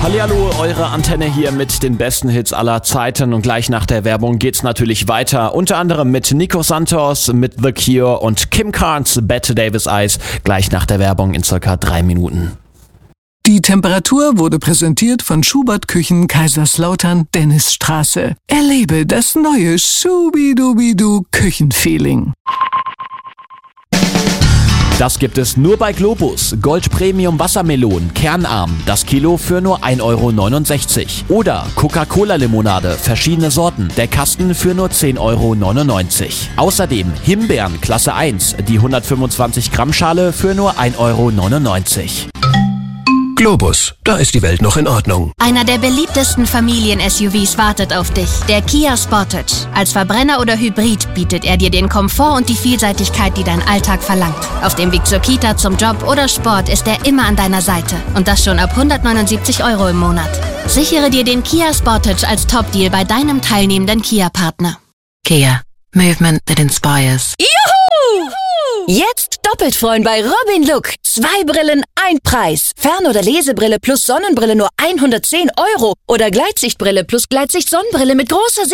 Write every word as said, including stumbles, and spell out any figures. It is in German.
Hallihallo, eure Antenne hier mit den besten Hits aller Zeiten und gleich nach der Werbung geht's natürlich weiter. Unter anderem mit Nico Santos, mit The Cure und Kim Carnes, Bette Davis Eyes. Gleich nach der Werbung in circa drei Minuten. Die Temperatur wurde präsentiert von Schubert Küchen Kaiserslautern Dennisstraße. Erlebe das neue Schubidubidu Küchenfeeling. Das gibt es nur bei Globus. Gold Premium Wassermelonen, kernarm, das Kilo für nur ein Euro neunundsechzig. Oder Coca-Cola Limonade, verschiedene Sorten, der Kasten für nur zehn Euro neunundneunzig. Außerdem Himbeeren Klasse eins, die hundertfünfundzwanzig Gramm Schale für nur ein Euro neunundneunzig. Globus, da ist die Welt noch in Ordnung. Einer der beliebtesten Familien-S U Vs wartet auf dich, der Kia Sportage. Als Verbrenner oder Hybrid bietet er dir den Komfort und die Vielseitigkeit, die dein Alltag verlangt. Auf dem Weg zur Kita, zum Job oder Sport ist er immer an deiner Seite. Und das schon ab hundertneunundsiebzig Euro im Monat. Sichere dir den Kia Sportage als Top-Deal bei deinem teilnehmenden Kia-Partner. Kia. Movement that inspires. Juhu! Jetzt doppelt freuen bei Robin Look. Zwei Brillen, ein Preis. Fern- oder Lesebrille plus Sonnenbrille nur hundertzehn Euro. Oder Gleitsichtbrille plus Gleitsicht-Sonnenbrille mit großer